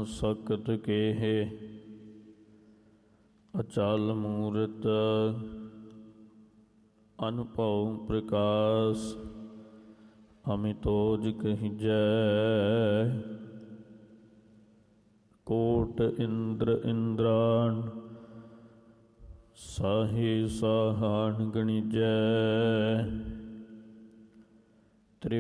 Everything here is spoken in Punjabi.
ਸਕਤ ਕੇਹੇ। ਅਚਲ ਮੂਰਤ ਅਨੁਭਉ ਪ੍ਰਕਾਸ਼, ਅਮਿਤੋਜ ਕਹੀਜੈ। ਕੋਟ ਇੰਦਰ ਇੰਦਰਾਨ, ਸਾਹੇ ਸਾਹਾਨ ਗਣੀਜੈ।